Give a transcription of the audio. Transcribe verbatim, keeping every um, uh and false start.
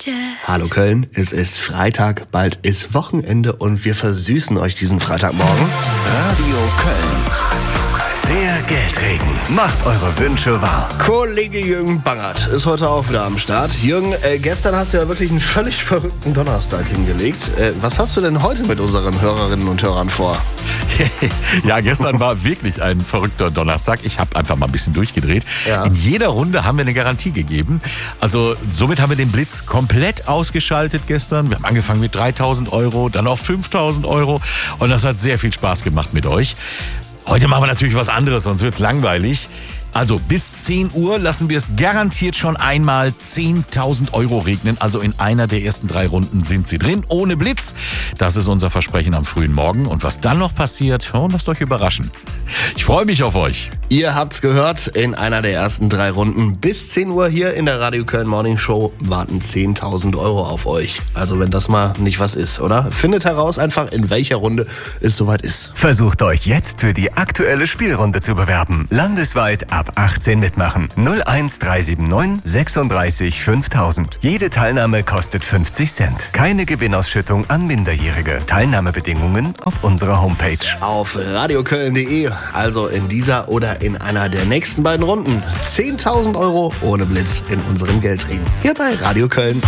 Hallo Köln, es ist Freitag, bald ist Wochenende und wir versüßen euch diesen Freitagmorgen. Radio Köln. Der Geldregen. Macht eure Wünsche wahr. Kollege Jürgen Bangert ist heute auch wieder am Start. Jürgen, äh, gestern hast du ja wirklich einen völlig verrückten Donnerstag hingelegt. Äh, was hast du denn heute mit unseren Hörerinnen und Hörern vor? Ja, gestern war wirklich ein verrückter Donnerstag. Ich habe einfach mal ein bisschen durchgedreht. Ja. In jeder Runde haben wir eine Garantie gegeben. Also somit haben wir den Blitz komplett ausgeschaltet gestern. Wir haben angefangen mit dreitausend Euro, dann auf fünftausend Euro. Und das hat sehr viel Spaß gemacht mit euch. Heute machen wir natürlich was anderes, sonst wird's langweilig. Also bis zehn Uhr lassen wir es garantiert schon einmal zehntausend Euro regnen. Also in einer der ersten drei Runden sind sie drin, ohne Blitz. Das ist unser Versprechen am frühen Morgen. Und was dann noch passiert, oh, lasst euch überraschen. Ich freue mich auf euch. Ihr habt's gehört, in einer der ersten drei Runden bis zehn Uhr hier in der Radio Köln Morning Show warten zehntausend Euro auf euch. Also wenn das mal nicht was ist, oder? Findet heraus einfach, in welcher Runde es soweit ist. Versucht euch jetzt für die aktuelle Spielrunde zu bewerben. Landesweit ab achtzehn mitmachen. null eins drei sieben neun sechsunddreißig fünftausend. Jede Teilnahme kostet fünfzig Cent. Keine Gewinnausschüttung an Minderjährige. Teilnahmebedingungen auf unserer Homepage. Auf radioköln punkt de, also in dieser oder in einer der nächsten beiden Runden. zehntausend Euro ohne Blitz in unserem Geldregen. Hier bei Radio Köln.